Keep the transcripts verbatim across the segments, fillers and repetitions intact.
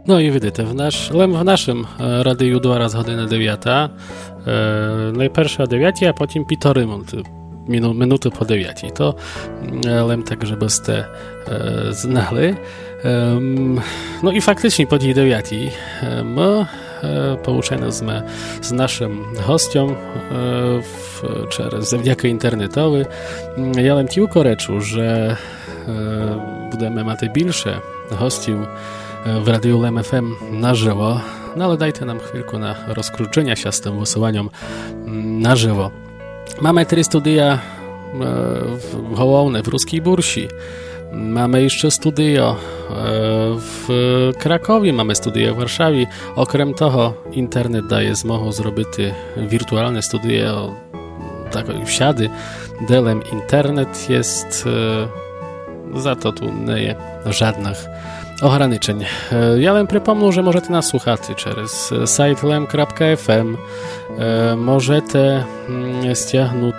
No і видите, в, наш, в нашому радію два рази година дев'ята. Е, найперше о дев'ятій, а потім півтори мину, минути по дев'ятій. То лем так, żeby ste e, znali. E, no i faktycznie po tej dziewiątej my e, pouczeni sme z naszym gościem e, w, przez zawdzięki internetowy. Ja lem tylko reču, że e, budeme mati bільше гостів w Radiu Lem F M na żywo, no ale dajcie nam chwilkę na rozkróczenia się z tym głosowaniem na żywo. Mamy trzy studia w Hołowne, w Ruskiej Bursi. Mamy jeszcze studio w Krakowie, mamy studio w Warszawie. Okrem toho internet daje zmogu zrobić wirtualne studio takiej wsiady. Delem internet jest, za to tu nie jest żadnych ograniczeń. Ja wam przypomnę, że możecie nas słuchać przez сайт lem kropka f m. Możecie ściągnąć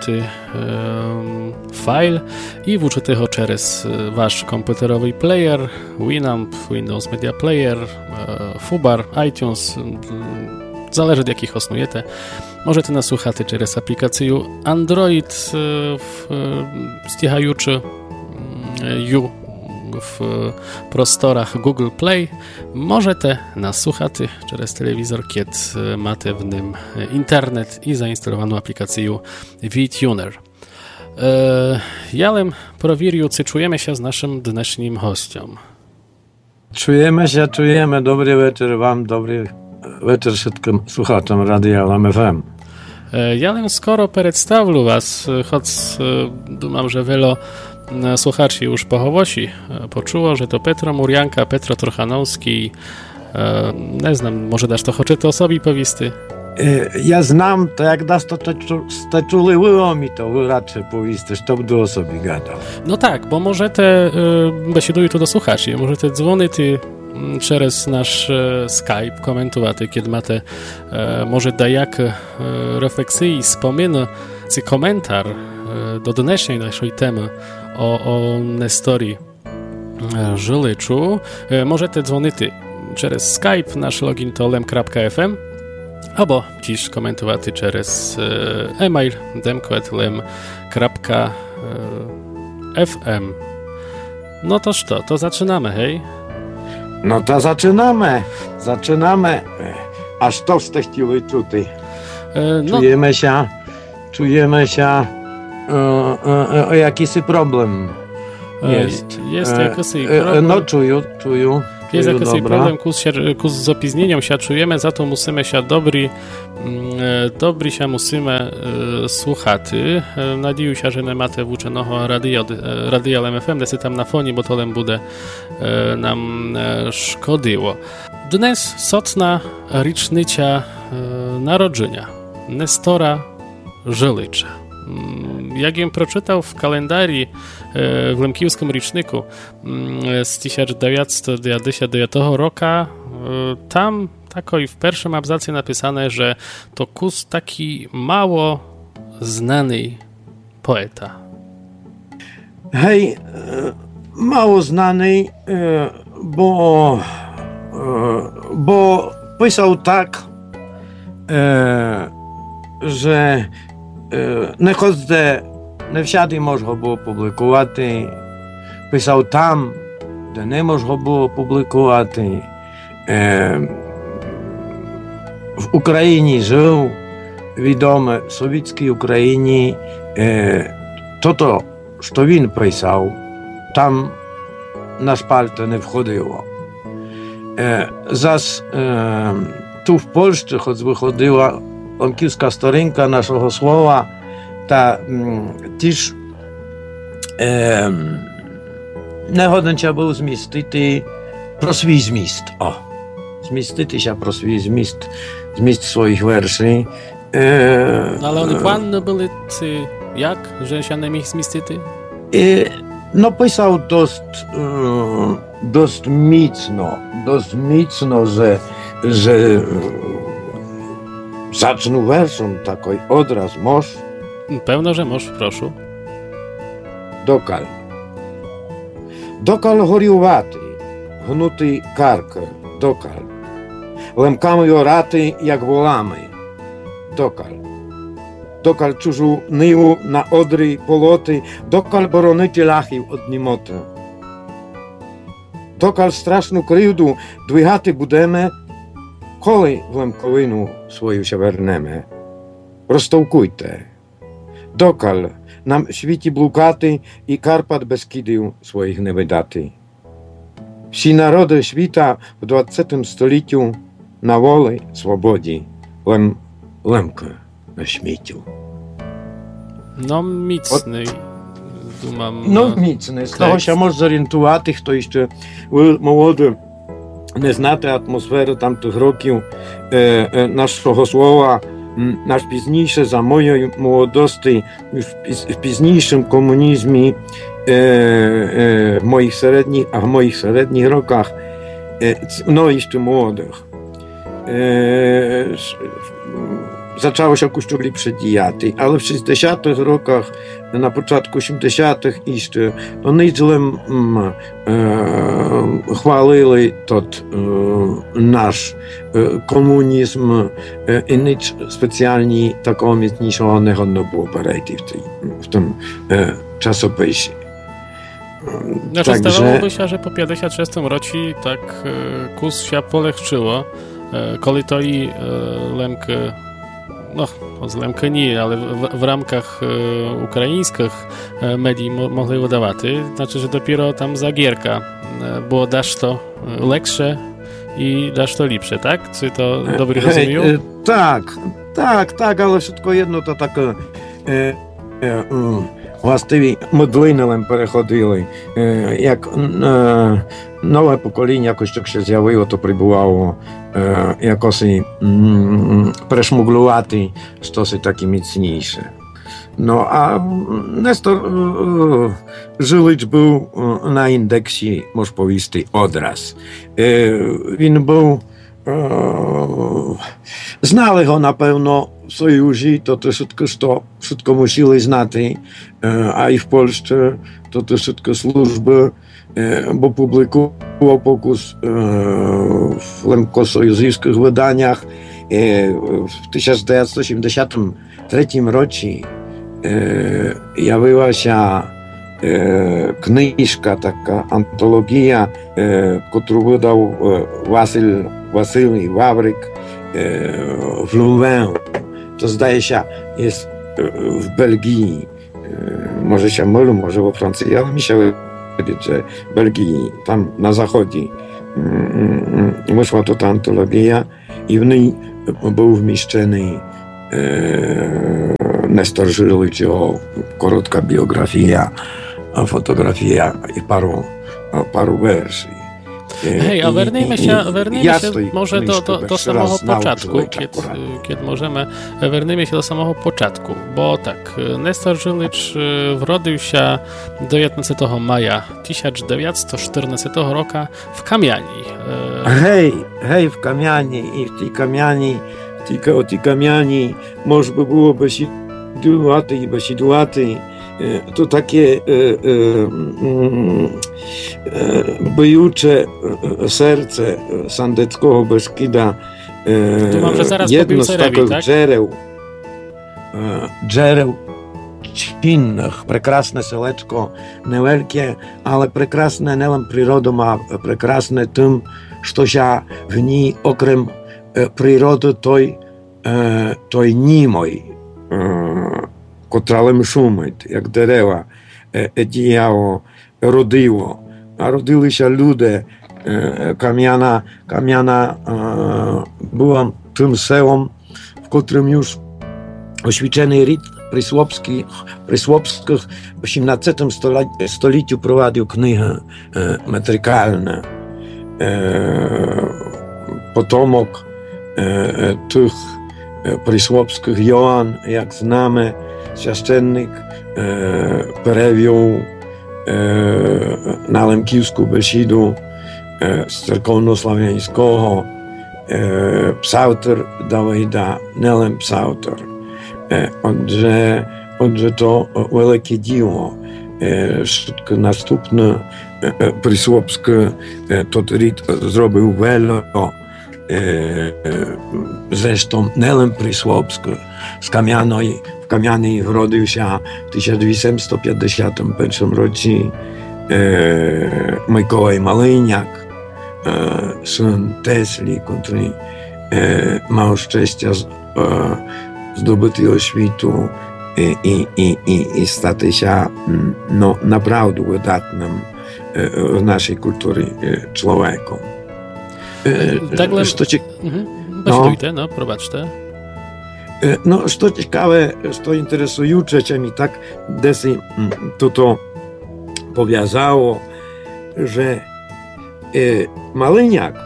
file i włączyć go przez wasz komputerowy player, Winamp, Windows Media Player, Fubar, iTunes, zależy od jakich osnujecie. Możecie nas słuchać przez aplikację Android, ściągający ju w prostorach Google Play. Możecie nas słuchać przez telewizor, kiedy macie w nim internet i zainstalowaną aplikację VTuner. Ja bym prowirił, czy czujemy się z naszym dnešním hostem. Czujemy się, czujemy. Dobry wieczór wam, dobry wieczór wszystkim słuchaczom Radia Lem F M. Ja bym skoro przedstawił was, choć думam, że wielu słuchaczy już po głosie poczuło, że to Petro Murjanka, Petro Trochanowski. Nie znam, może dasz to choć o sobie powisty? Ja znam, to jak dasz to te czuli było mi to raczej powisty, że to by o sobie gadał. No tak, bo może te besiedują tu do słuchaczy, może te dzwony ty przez nasz Skype komentować, kiedy macie może dajak refleksji, wspomnień, czy komentar do dnešnej naszej temy o, o Nestorii Żyliczu. Możecie dzwonić przez Skype, nasz login to lem kropka f m, albo dziś komentować przez e-mail demko at lem kropka f m. No toż to, to zaczynamy, hej? No to zaczynamy, zaczynamy. Aż to z tej chwili czuty. E, no. Czujemy się, czujemy się o, o jakiś problem jest. Jest jakiś problem. No czuję, czuję. Jest jakiś problem, kus z opóźnieniem się czujemy, za to musimy się dobry, dobry się musimy słuchać. Nadzieję się, że nie macie włączonego radia, radia Lem F M, desy tam na fonie, bo to lem bude nam szkodziło. Dnes socna rocznica narodzenia Nestora Żylicza. Jak jem przeczytał w kalendarii w Lemkijskim Roczniku z tysiąc dziewięćset dziewięćdziesiątego dziewiątego roku, tam takoj w pierwszym abzacie napisane, że to kus taki mało znany poeta. Hej, mało znany, bo bo pisał tak, że не ходите, не всяди можна було публікувати. Писав там, де не можна було публікувати. Е, в Україні жив, відомо, в Совєтській Україні. Е, то, що він писав, там на шпальти не входило. Е, зас е, tu w Polsce, choć wychodziła lemkівська сторінка нашого слова, та теж е, не годен час був змістити про свій зміст. О, зміститися про свій зміст, зміст своїх вершей. Е, Але вони панно були, чи як, że się не міг змістити? Е, no pisał dość, e, dość mocno, dość mocno, że, że zacznę werszem taki odraz, moż? Pewno, że moż, proszę. Dokal. Dokal горювати, гнути карк, Докаль. Лемками орати, як волами. Докаль. Докаль чужу ниву на одрі полоти, докаль боронити ляхів од німоти. Докаль страшну кривду двигати будеме, коли в лемковину свою ще вернеме. Розтовкуйте. Докаль нам світі блукати і Карпат Бескидів своїх не видати. Всі народи світа в двадцятому століттю на волі, свободі, лем, лемка на śmieciu. No mocny, думам. No mocny, z того się może зорієнтувати, хто ще молодий, не знати атмосферу тамтих років е, е, нашого слова, наш пізніше, за моєї молодості, в пізнішому комунізмі, е, е, в моїх середніх, а в моїх середніх роках, е, no jeszcze młodych. E, zaczęło się Kościół przedzijaty, ale w sześćdziesiątych rokach, na początku osiemdziesiątych jeszcze, to nieźle mm, e, chwalili tot e, nasz e, komunizm e, i nic specjalnie takiego mocniejszego nie było berejty w, tej, w tym e, czasopisie. Znaczy, Także... zdawałoby się, że po pięćdziesiątym szóstym roku tak e, kus się polehczyło, коли to i Lemkę, no z Lemkę nie, ale w, w ramkach e, ukraińskich e, medii mo, mogli udawać. Znaczy, że dopiero tam za Gierka e, było dasz to lepsze i dasz to lepsze, tak? Czy to dobrze rozumiem? E, e, tak, tak, tak, ale wszystko jedno to tak e, e, um. Властиві модлинилем переходили. Е, як е, нове покоління якось так ще з'явило, то прибувало е, якось м, перешмуглювати щось таке міцніше. No a Nestor e, Żylicz był na indeksie, można powiedzieć, odraz. E, on był Знали го, напевно, в Союзі, то те wszystko, що wszystko musieli znати, a i w Polsce to te wszystko służby, bo publikował pokus w lemkosojuzyjskich wydaniach. W tysiąc dziewięćset osiemdziesiątym trzecim roku jawiła się kniżka, taka antologia, którą wydał Wasyl Wasyli Wawryk w Louvain. To zdaje się jest w Belgii. Może się mylę, może we Francji, ale mi się wydaje, że w Belgii, tam na zachodzie wyszła to ta antologia i w niej był wmieszczony Nestor Żylicz, jego krótka biografia, fotografia i paru, paru wersji. Hej, a wernijmy się, wernijmy się może do, do, do samego początku, kiedy, kiedy możemy, wernijmy się do samego początku, bo tak, Nestor Żylicz wrodził się dziewiętnastego maja tysiąc dziewięćset czternastego roku w Kamiani. Hej, hej, w Kamiani i w tej Kamiani, tylko o tej Kamiani można by było besidłaty i besidłaty. To takie e, e, e, bojucze serce Sandeckiego Beskida. E, tu mam, że zaraz jedno z takich tak? dżereł, e, dżereł czynnych, прекрасне селечко, невелике, але прекрасне не лише природом, а прекрасне тим, що ся в ній, окрім е, природи той, е, той німой, е, котра лим шумить, як дерева, е, діяло, родило. А родилися люди. Е, Кам'яна, Кам'яна е, була тим селом, в котрим już oświecony Rit Присłopski, Присłopskich w osiemnastym stuleciu prowadził knihy e, metrykalne. E, potomok e, tych e, Присłopskich Joan, jak znamy, święcennik e, przewiół e, na Lemkiwską Besidu e, z cerkownosławiańskiego e, psauter Dawida, Nelem psauter. Отже, отже, то велике діло. Wszystko następne Prysłopskie to rід zrobił Welo. Zresztą Nelem Prysłopskie z Kamianej, w Kamianej urodził się w tysiąc dwieście pięćdziesiątym pierwszym roku Mikołaj Małyniak, syn Tesli, który miał szczęście zdobyć oświtu i, i, i, i stać się no, naprawdę wydatnym w naszej kulturze człowiekiem. Takhle... Što či... Mhm. Poštujte, no, probačte. No, što ciekawe, što interesujące, cię mi tak desi to to powiązało, że e, Małyniak e,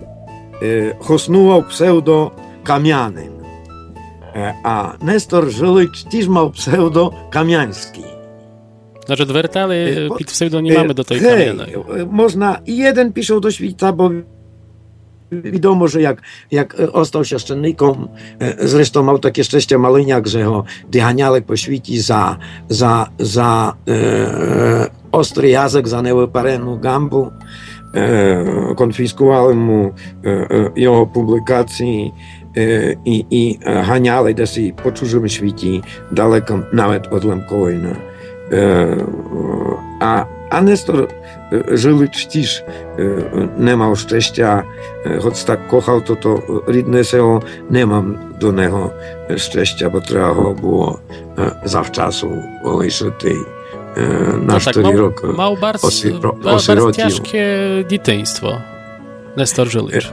hosnuwał pseudo Kamianym, e, a Nestor Żylicz też miał pseudo Kamiański. Znaczy, dwertali pід pseudonimami do tej Kamianej. Można, jeden pisze do świta, bo wiadomo, że jak, jak ostał święcennikiem, zresztą miał takie szczęście Małyniak, że go dyganiali po świecie za, za, za e, ostry język, za niewypareną gambu. E, konfiskowali mu e, jego publikacje e, i, i ganiali dесь po cudzym świecie, daleko nawet od Lemkowina. E, a, a Nestor Żylicz też nie miał szczęścia, choć tak kochał to, to rідне село, nie mam do niego szczęścia, bo trzeba go było zawczasu liczyć na cztery no tak, roki. Miał bardzo, bardzo ciężkie dzieciństwo, Nestor Żylicz.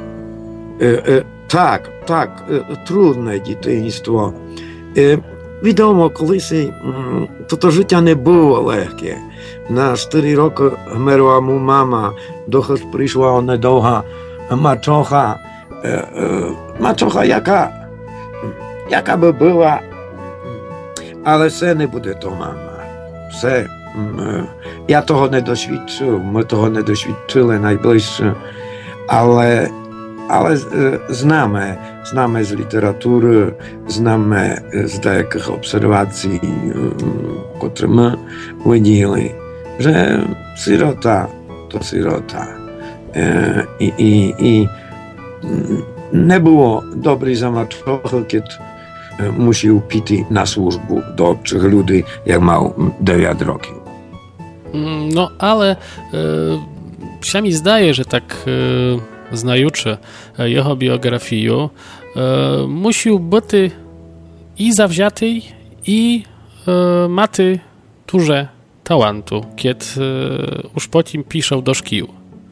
Tak, tak, trudne dzieciństwo. Wiadomo, колись to, to życie nie było lekkie. Na cztery roki umarła mu mama, dochód przyszła niedługa maczocha. Maczocha jaka, jaka by była, ale se nie będzie to mama. Se, ja tego nie doświadczyłem, my tego nie doświadczyli najbliższe, ale ale znamy, znamy z literatury, znamy z takich obserwacji, które my widzieli, że syrota to syrota. I, i, i nie było dobrej zamaczochy, kiedy musiał pić na służbę do obcych ludzi, jak miał dziewięć roków. No, ale e, się mi zdaje, że tak e, знаючи його біографію, мусив бути і завзятий, і мати дуже таланту, kiedy już potem pisał do szkół.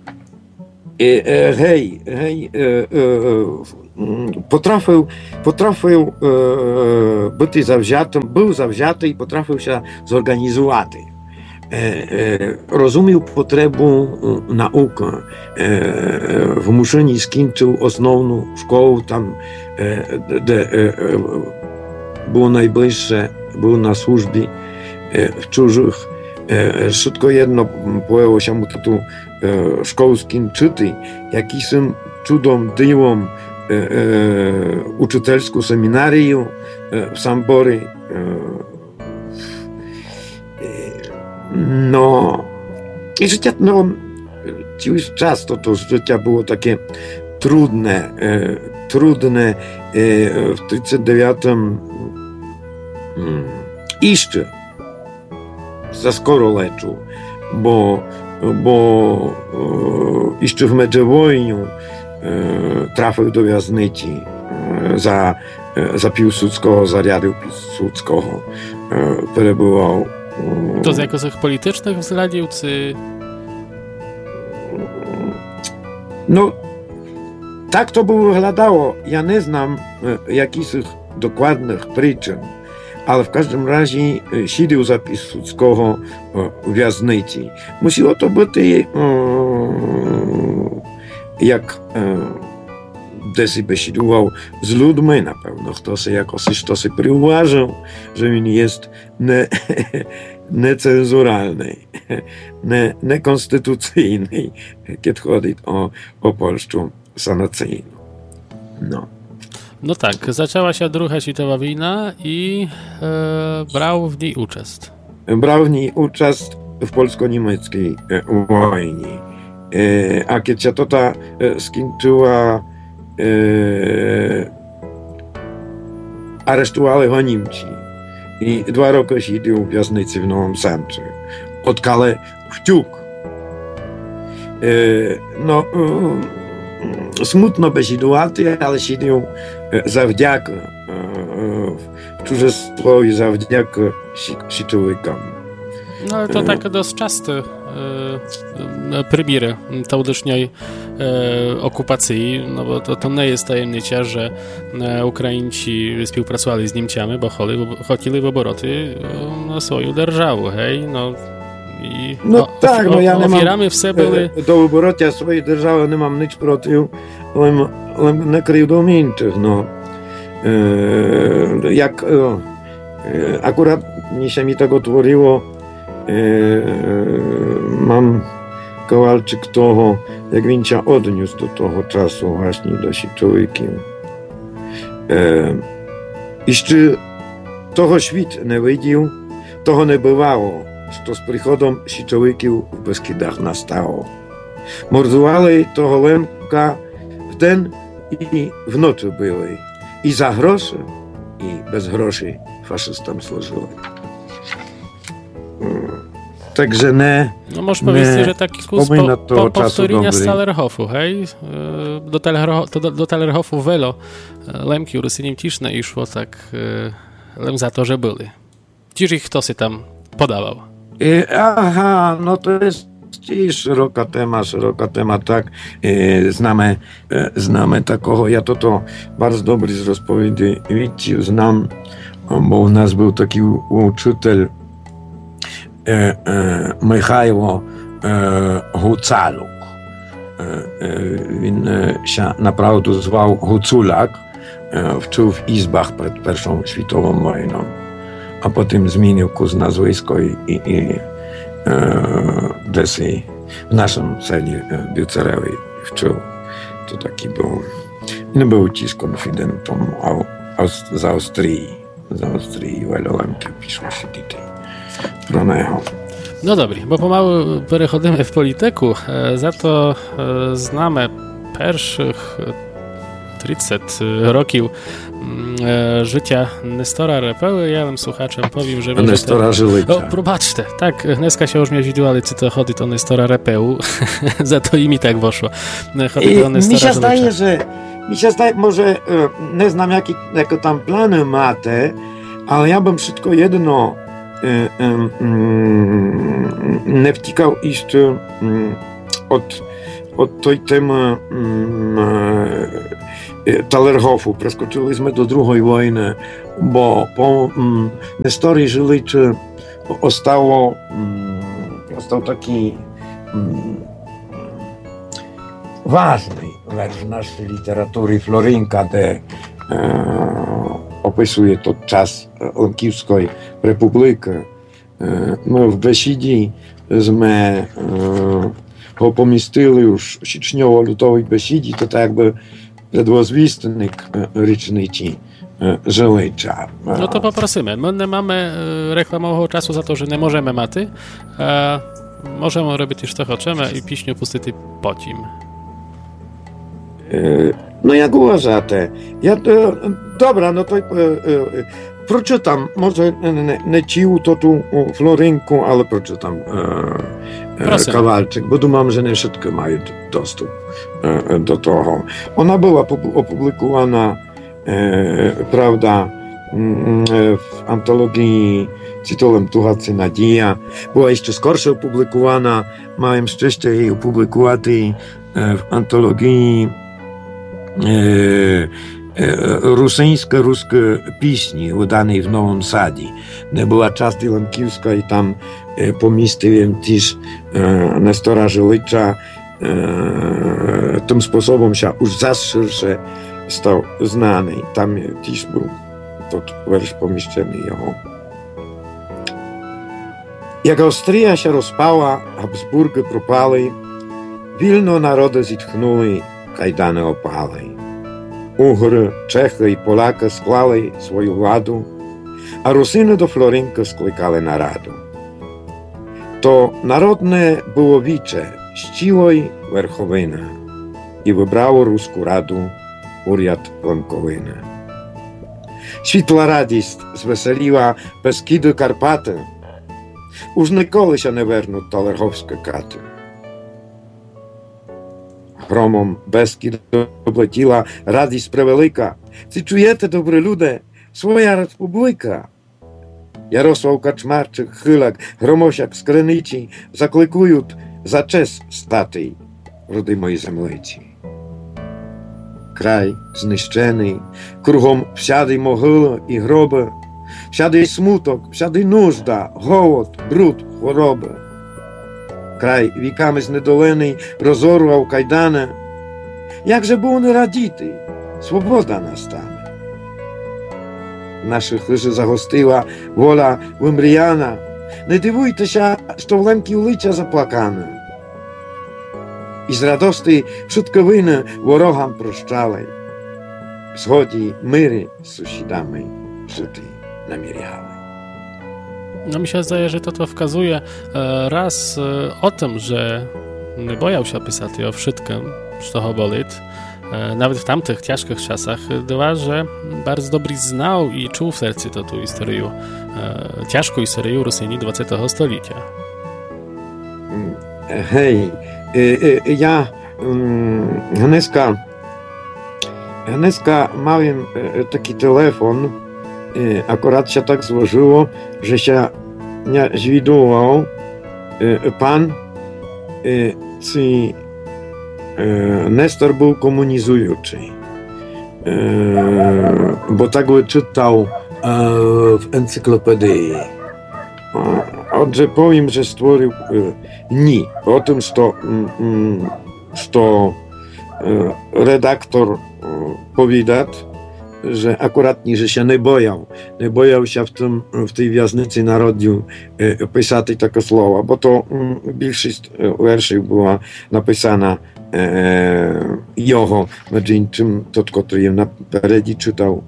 Hej, hej, potrafił, potrafił być zawziatym, był zawziaty i potrafił się zorganizować. Rozumiał potrzebę nauki. W Muszyni skończył основną szkołę, tam gdzie było najbliższe, był na służbie w cudzych. Szybko jedno pojęło się mu tu szkołę skończyć, jakimś cudom, dyłom uczytelską seminarię w Sambory. No, i życie, no, już często to życie było takie trudne, e, trudne e, w trzydziestym dziewiątym hmm, jeszcze za skoro leczył, bo, bo e, jeszcze w międzywojniu e, trafił do wiaznicy e, za, e, za Piłsudskiego, zariadu Piłsudskiego, e, przebywał. To z jakoś politycznych względów, czy... No, tak to by wyglądało. Ja nie znam jakichś dokładnych przyczyn, ale w każdym razie siedział za Piłsudskiego w wiaznicy. Musiało to być jak gdzieś besiedował z ludźmi na pewno. Kto się jakoś to się przyuważył, że on jest nie, necenzuralny, nie, nekonstytucyjny, kiedy chodzi o, o Polskę sanacyjną. No. No tak, zaczęła się druga światowa wojna i e, brał w niej uczest. brał w niej uczest w polsko-niemieckiej wojnie. A kiedy się to ta skończyła, aresztowali go Niemcy i dwa roki siedział w wiosnicy w Nowym Sępcu. Odkale wciuk. No, smutno bez sytuacji, ale siedział zawdzięka w cudzołóstwie zawdzięka Syczowikom. No ale to tak dość często e, primiery taudycznej e, okupacji, no bo to, to nie jest tajemnica, że e, Ukraińcy współpracowali z Niemcami, bo chodzili w obroty na swoją державу, hej, no i no o, tak, no ja nie mam все były... do obrocia swojej держави nie mam nic przeciw, ale, ale nie krył do Niemczech, no. E, jak e, akurat nie się mi tego tworzyło, e, mam Kowalczyk toho, jak він się odniósł do tego czasu właśnie do Syczowikiem. E, jeszcze toho świt nie widział, toho nie bywało, że z przychodem Syczowików w Beskidach nastało. Mordowali toho Lemka w dzień i w nocy byli. I za grosze, i bez groszy faszystom służyli. Także nie. No możesz powiedzieć, że taki kurs po, po, powtórzenia Stalerhofu, hej? Do, Talerho, do, do Talerhofu welo Lemki Rusynim ciszne i szło tak Lem za to, że byli. Dziś ich kto się tam podawał? I, aha, no to jest i szeroka tema, szeroka tema, tak. E, znamy, e, znamy takiego, ja to to bardzo dobry z rozpowiedzi widział, znam, bo u nas był taki uczytel e, e, Michajło e, Hucaluk. E, e, він e, się naprawdę zwał Huculak, e, wczył w izbach przed pierwszą światową wojną, a potem zmienił kurs nazwisko i, i, i Desy w naszym sali Biucerowej wczył. To taki był, no był ci z konfidentom z Austrii, z Austrii, wiele Lemki piszą się tutaj pro niego. No dobrze, bo pomału przechodzimy w polityku, za to znamy pierwszych trzydzieści roków e, życia Nestora Repeły. Ja wam słuchaczem powiem, że... Nestora Żylicza. O, probaczcie, tak, dneska się już mnie widział, ale czy to chodzi to Nestora Repełu, za to i mi tak poszło. Chodzi to Nestora mi się zdaje, że mi się zdaje, może nie znam jakie, jakie tam plany macie, ale ja bym wszystko jedno e, e, mm, nie wtikał jeszcze mm, od, od tej temy mm, Talerhofu. Preskoczyliśmy do drugiej wojny, bo po mm, Nestorii Żyliczy ostało mm, ostał taki mm, ważny wers w naszej literatury Florynka, де e, opisuje to czas Lemkівської Republiki. E, my w Besidzie sme e, go pomістили już sічньово-лютовій Besidzie, to tak jakby przedwozwistnik ryczniczy Żylicza. No to poprosimy. My nie mamy reklamowanego czasu za to, że nie możemy maty. E, możemy robić już co chcemy i piśniu pustyty pocim. E, no jak uważacie? Ja to, dobra, no to e, e, przeczytam. Może nie, nie cił to tu Florynku, ale przeczytam e, e, kawalczyk, bo dumam, że nie wszystkie mają dostęp e, do tego. Ona była opublikowana, e, prawda, w antologii tytułem Tuchacy Nadzieja. Była jeszcze skorsze opublikowana. Miałem szczęście jej opublikować w antologii rusyńskie, ruskie pieśni wydanej w Nowym Sadzie. Była część Lemkівська i tam pomieściłem też Nestora Żylicza. Tym sposobem się już szersze stał znany. Tam też był to wiersz pomieściony jego. Jak Austria się rozpała, Habsburgi propali, Wilno narody zitchnuli, kajdany opali. Угри, Чехи і Поляки склали свою владу, а русини до Флоринки скликали нараду. to narodne Bułowicze ściłoj Werchowinę i wybrało Ruską Raду Уряд Ланковини. Світла радість звеселіла Бескіди Карпати. Уж ніколи ще не вернуть талерговські кати. Громом Бескіду облетіла радість превелика. Ці чуєте, добрі люди, своя республіка. Ярослав Качмарчик, Хилак, Громосяк з Криничі закликують за честь стати родимої землиці. Край знищений, кругом всяди могили і гроби, всяди смуток, всяди нужда, голод, бруд, хвороби. Край віками знедолений розорвав кайдани. Як же було не радіти, свобода настане. Наших лише загостила воля вимріяна. Не дивуйтеся, що в лемкі лиця заплакане. І з радости шутковини ворогам прощали. В згоді мирі з сусідами жити наміряли. No mi się zdaje, że to to wskazuje raz o tym, że nie bojał się pisać o wszystkim, co go boli, nawet w tamtych ciężkich czasach. Dwa, że bardzo dobrze znał i czuł w sercu to tu historię, ciężką historię Rosji dwudziestego stulecia. Hej, ja dneska, dneska miałem taki telefon, akurat się tak złożyło, że się nie zwidował pan, czy Nestor był komunizujący, bo tak czytał w encyklopedii. Отже, powiem, że stworzył nie. O tym, że, że redaktor powiedział, że akuratnie, że się nie bojał. Nie bojał się w, tym, w tej wiaznicy narodził pisać takie słowa, bo to większość wierszy była napisana jego, między innymi to, który ją naпереді czytał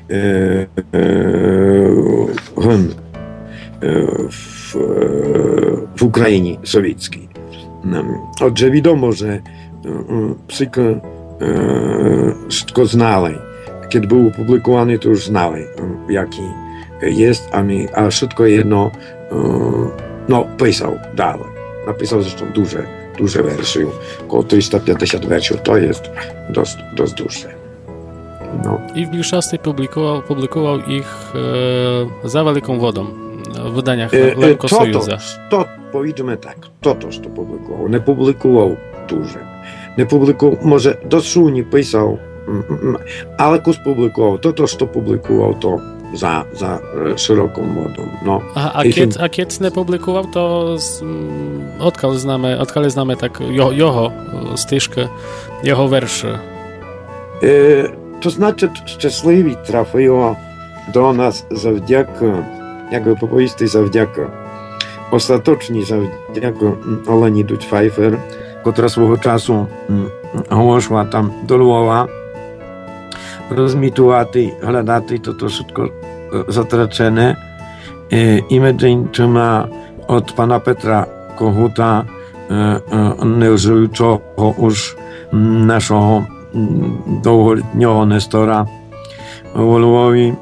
hymn w, w Ukrainie sowieckiej. Отже, wiadomo, że psyk wszystko znali. Kiedy był opublikowany, to już znali, jaki jest, a, mi, a wszystko jedno no, pisał dalej. Napisał zresztą duże, duże wersje, około trzysta pięćdziesiąt wersów, to jest dość, dość duże. No. I w większości publikował, publikował ich e, za wielką wodą w wydaniach Lemko-Sojuza. To, powiedzmy tak, to to, co publikował. Nie publikował duże. Nie publikował, może dosłownie pisał, ale kus publikował. To, to, co publikował, to za, za szeroką wodą. No. A, a, kiedy, a kiedy nie publikował, to z, odkal znamy, odkal znamy tak jo, jeho styżkę, jeho werszy. E, to znaczy, szczęśliwie trafiło do nas zawdzięka, jakby popoisty zawdzięka, ostatecznie zawdzięka Oleni Dutch-Pfeiffer, która swego czasu głosiła tam do Lwowa, rozmitувати, глядати, то то wszystko zatracone. I między innymi od pana Petra Koguta, nieżyjącego już naszego długoletniego Nestora w Lwowie,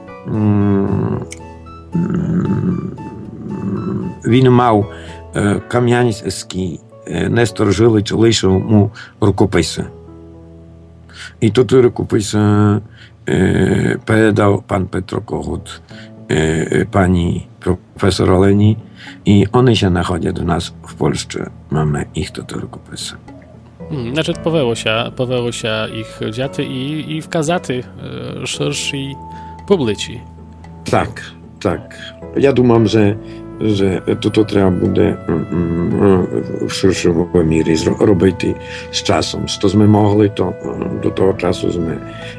він мав кам'янський Нестор Жилич лишив му рукописи. I to te rukopis e, передав pan Petro Kogut e, pani profesor Oleni i one się nachodzą do nas w Polsce. Mamy ich to te rukopisy. Hmm, znaczy powiało się, powiało się ich dziaty i, i wkazaty e, szerszej publiczności. Tak, tak. Ja думam, że że to, to trzeba będzie w szerszym wymiarze robić z czasem. Co żeśmy mogli, to do tego czasu żeśmy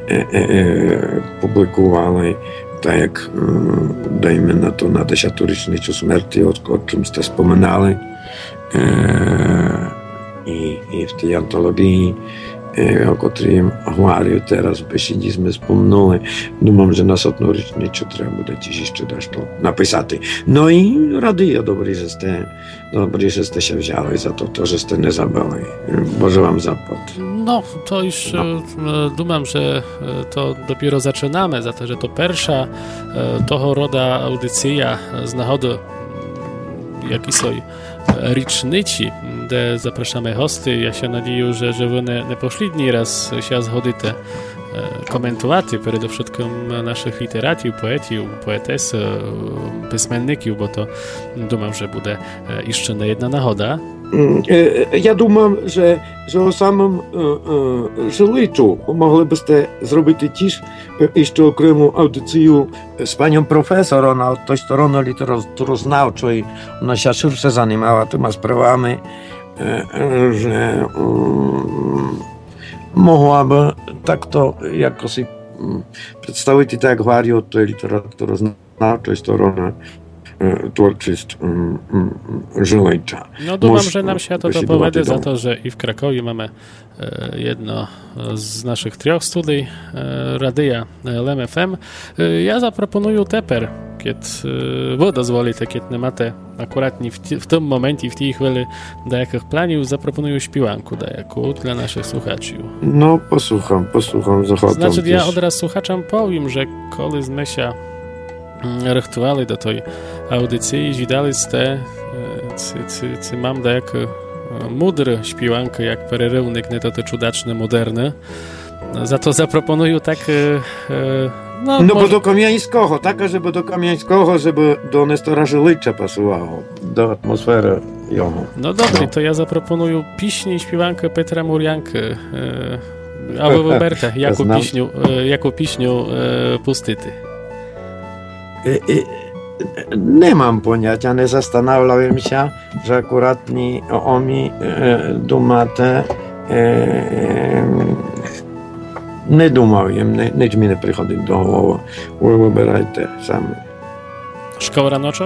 publikowali, tak jak dajmy na to na dziesięciorocznicę śmierci, o, o czym ste wspominali. I, I w tej antologii о котрій говорю teraz, бесіді ми спомнули. Думав, що наступну річницю треба буде ще дещо написати. Ну і радий я добрі, що сте, добрі, że ste się wzięli za to, to, że ste nie zabrali. Boże wam zapłat. No, to już no. Думam, że to dopiero zaczynamy, za to, że to pierwsza toho roda audycja z nachodu jaki są річниці, де запрошуємо гостей. Я ще надію, що, що ви не, не пошлідній раз ще згодите коментувати передовшитком наших літератів, поетів, поетес, письменників, бо то думав, що буде іще не одна нагода. Я думав, що, що у самому Жиличу могли б сте зробити тіж іще окрему аудицію з паном професором на той сторони літературознавчої. Вона ще ширше займала тими справами, що mogła by tak to jakoś przedstawić tak jak wariot to literaturoznawczej strony twórczość Żylicza. No думam, że nam się to dopowiada za to, że i w Krakowie mamy jedno z naszych trzech studiów radia L M F M. Ja zaproponuję teper, kiedy wy dozwolicie, kiedy nie macie akurat w, w tym momencie, w tej chwili do jakich planów, zaproponuję śpiewanku dajaku dla naszych słuchaczy. No, posłucham, posłucham z ochotą. Znaczy, ja od razu słuchaczom powiem, że kiedy my się rychtowali do tej audycji, widali ste, czy mam dajaku mudry śpiewankę, jak pererywnik, nie to te cudaczne, moderne. Za to zaproponuję tak... No, no może... bo do Kamieńskiego, tak, żeby do Kamieńskiego, żeby do Nestora Żylicza pasowało, do atmosfery jego. No dobrze, no. To ja zaproponuję piśń i śpiewankę Petra Muriankę, e, albo Roberta, jaką ja piśnią, e, jaką piśnią e, Pustyty. I, i, nie mam pojęcia, nie zastanawiałem się, że akurat nie o mi e, dumate e, не думав їм, ніч мені не приходить до голови. Ви вибирайте самі. Школа раночок?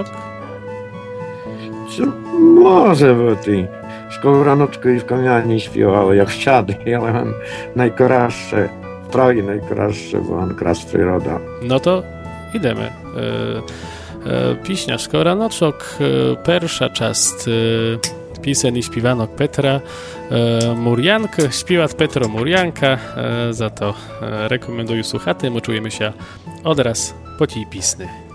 Може бути. Школу раночку і в Кам'яні співали, як щади, але найкраще, вправді найкраще, бо він крас природа. No to idemy. E, e, Piśnia Szkoła Ranoczok, e, pierwsza часть e, pisen i śpiewanok Petra e, Murianka, śpiewać Petro Murianka, e, za to e, rekomenduję słuchać, my czujemy się od raz po tej pisny.